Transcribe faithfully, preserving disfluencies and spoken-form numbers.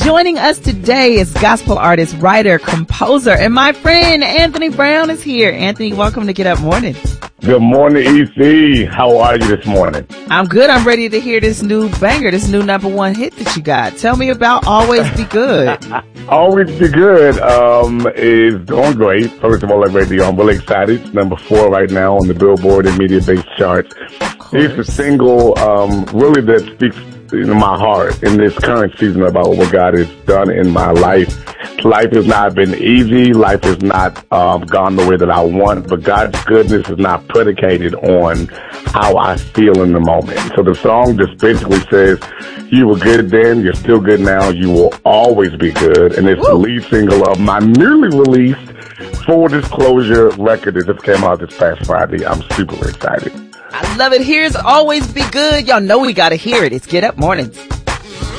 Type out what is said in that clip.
Joining us today is gospel artist, writer, composer, and my friend Anthony Brown is here. Anthony, welcome to Get Up Morning. Good morning, E C. How are you this morning? I'm good. I'm ready to hear this new banger, this new number one hit that you got. Tell me about Always Be Good. Always Be Good um, is doing great. First of all, I'm ready. I'm really excited. It's number four right now on the Billboard and media-based charts. It's a single um, really that speaks in my heart in this current season about what God has done in my life. Life has not been easy. Life has not um, gone the way that I want, but God's goodness is not predicated on how I feel in the moment. So the song just basically says, you were good then, you're still good now, you will always be good. And it's Woo. the lead single of my newly released Full Disclosure record that just came out this past Friday. I'm super excited. I love it. Here's Always Be Good. Y'all know we gotta hear it. It's Get Up Mornings.